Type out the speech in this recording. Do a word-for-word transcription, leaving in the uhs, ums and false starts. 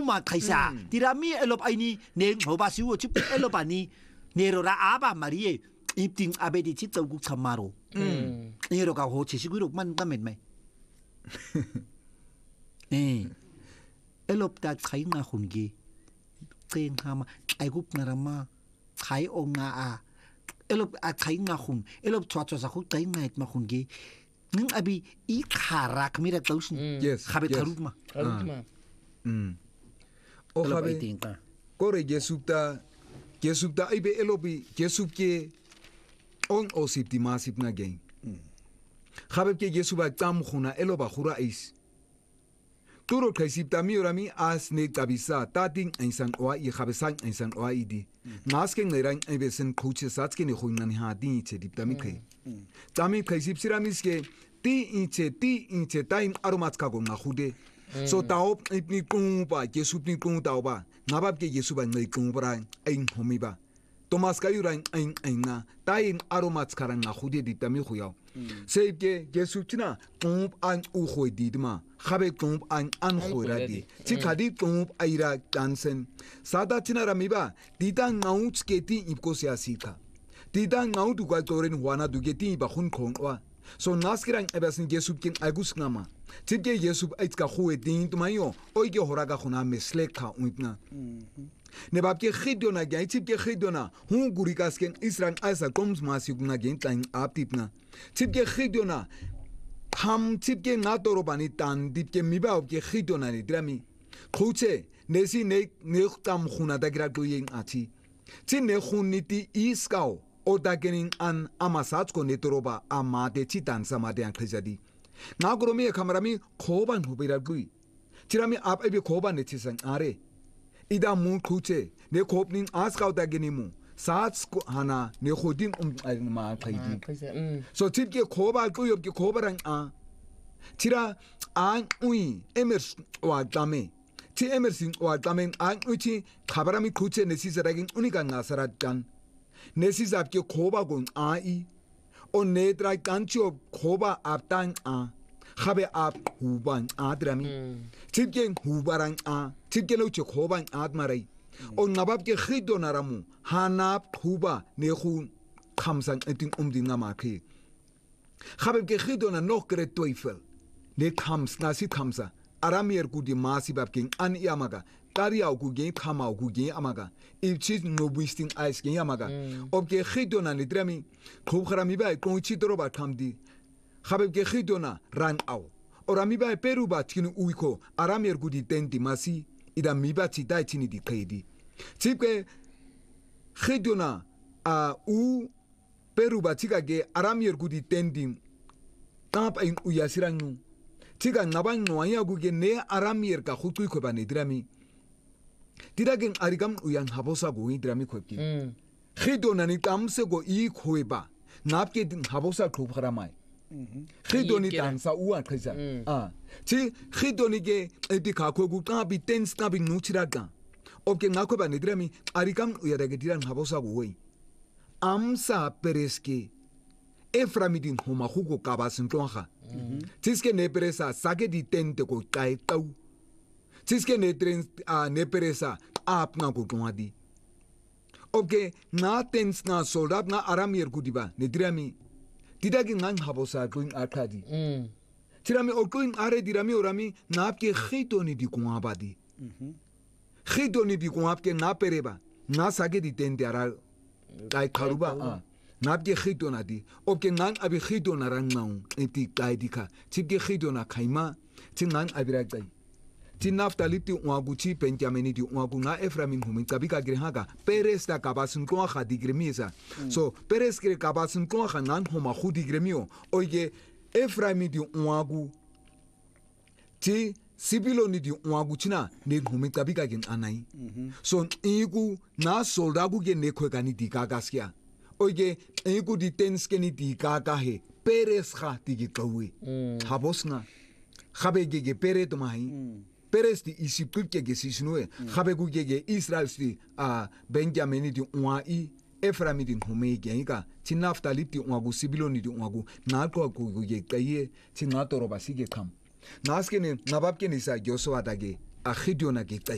ma kaisa tirami elop aini ne ngoba siwo chip elopani nerora aba marie ipting abedi chip tau guk chamaro nero ka ho chisigu man kamen mai eh elop ta khai nga khungi teng hama ai gup narama khai onga a elop a khai nga khum elop chwa chwa sa khu tai nga et ma khungi ning abi I khara kmira tausin yes khabe taruma Arutma. mm o khabe kore jesupta jesupta ibe elobi jesupke on osipti masip na gain khabe ke jesuba tam khuna eloba khura is turo kaisipta mi orami as ne tabisa tating insan oa I khabe sang insan oa idi maske ngerang ibe sen coach satske ne khoinan ha di che diptami kai tami kaisip siramiske ti inche ti inche time aromat ka go na khude so taop ipni kumpa jesupni kum taoba ngabab ke jesuba ngai kumbra ain homiba Thomas kayurang ain aina tayin aromat karan na khude diptami khuyao seike jesuptina kum an u khoi didma khabe kum an an khoiradi chikadi kum aira tansen sada tina ramiba dita ngauch keti ipkosia sika dita ngau du ga toren wana du geti ba khun khonwa so naskirang ebasin jesupkin agus nama tibge jesup aitka khuwe din tumayo oige horaga khuna mesleka uipna ne babke khidona gai tibge khidona hu gurikasken isran asa koms masiguna gen tain aptipna tibge khidona ham tibge natoro bani tan dipke miba obge khidona ni drami khuche nesi ne ne tam khuna dagira doyen ati tin ne khuniti iskao odagenin an amasat ko netoroba amade chitan samade an khizadi nagromi kamerami khoban hubiragui tirami ap ebe khoban nechisan are ida mun khuche ne khopnin askau dagenimu sats ko hana ne khodin um ma khaidi so tipke khoba ko yobke khobarang a tira an ui emers wa dame ti emersin wa dame an uchi khabarami khuche nesizaragin unika ngasarat dan nesizapke khoba gon ai o nedra kancho khoba aptang a khabe ap huban adrami tipke hubarang a tipke loche khoban admarai o nababke khidonaramu hanap huba ne khun khamsang etin umdinga makhe khabke khidona noch gre teufel ne khams nasi khamsa aramier gudi masibabking an yamaga Taria gugen kama gugen amaga ibchit no boosting ice gen amaga obke khidona ni drami khub kharami ba konchi doroba thamdi khabke khidona ran aw orami ba peru ba tin uiko aramier gudi tendi masi ida miba ti dai tini di kaidi tipke khidona a u peru ba tiga ge aramier gudi tendi tap in uyasiranu tiga nabang noya gugen ne aramier ka khutui ko ba ni drami Tiragen arigam uyan habosa go idrami khopki khidona ni tamse go I khoeba napke din habosa khop kharamai khidoni tamsa uan khaisa ah chi khidoni ge edi khakho gu ka bi tens ka bi nuchiraga obke ngakhoba nidrami arigam uyadage diran habosa go we amsa pereski eframidin homa khugo kabasin tonga tiske ne peresa sage di tente go kai tau Tiske ne trens a ne peresa ap na ko twadi. Obke na tens na soldab na aramier kudiba ne dirami. Tidagi ngang habosa going akadi. Tirami o going are dirami orami na apke khitoni di kuabadi. Khitoni di kuapke na pereba na sage di tente ara kai karuba a. Na apke khitona di. Obke ngang abi khitona rangnaung eti kaidika. Tipke khitona kaima tingang abiragai. Tinaftaliti uaguchi penjameniti uaguna Eframin humin kabika grehaga Peres da kabasun ko kha digremisa so Peres kre kabasun ko kha nan homa khudi gremio oye Eframidi uagu ti sibiloni di uagu china ne humin kabika gen anai so igu na soldagu ge ne khogani dikagaskia oye igu di tenskeni dikaga he Peres kha digi kawe habosna khabege ge pere to mai Peres di isipulke gesisnue khabegu gege Israel sti a Benjamin di uai Efraimidin humei genga tinaftalip di uagu sibiloni di uagu nako ku ge kaye tinatoro basige kam naskene nababke nisa Joshua dage a khidiona ge